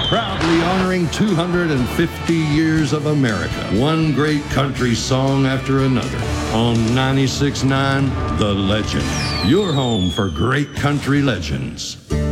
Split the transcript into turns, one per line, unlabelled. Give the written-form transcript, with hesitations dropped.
Proudly honoring 250 years of America. One great country song after another. On 96.9, The Legend. Your home for great country legends.